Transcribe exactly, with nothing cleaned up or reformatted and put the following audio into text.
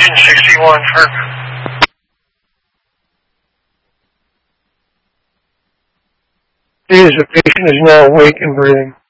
Engine sixty-one, Ferg. Please, the patient is now awake and breathing.